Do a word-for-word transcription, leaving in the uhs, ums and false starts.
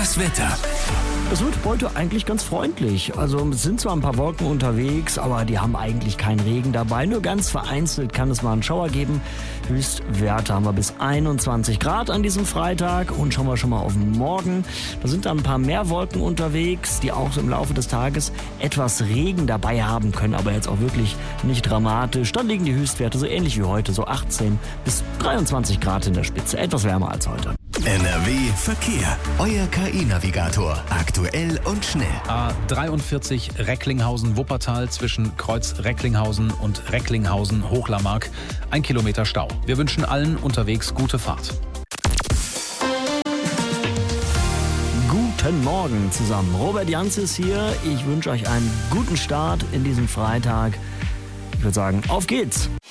Das Wetter. Es wird heute eigentlich ganz freundlich. Also es sind zwar ein paar Wolken unterwegs, aber die haben eigentlich keinen Regen dabei. Nur ganz vereinzelt kann es mal einen Schauer geben. Höchstwerte haben wir bis einundzwanzig Grad an diesem Freitag. Und schauen wir schon mal auf morgen. Da sind dann ein paar mehr Wolken unterwegs, die auch so im Laufe des Tages etwas Regen dabei haben können. Aber jetzt auch wirklich nicht dramatisch. Dann liegen die Höchstwerte so ähnlich wie heute, so achtzehn bis dreiundzwanzig Grad in der Spitze. Etwas wärmer als heute. N R W Verkehr. Euer K I-Navigator. Aktuell und schnell. A dreiundvierzig Recklinghausen-Wuppertal zwischen Kreuz Recklinghausen und Recklinghausen-Hochlarmark. Ein Kilometer Stau. Wir wünschen allen unterwegs gute Fahrt. Guten Morgen zusammen. Robert Janz ist hier. Ich wünsche euch einen guten Start in diesem Freitag. Ich würde sagen, auf geht's.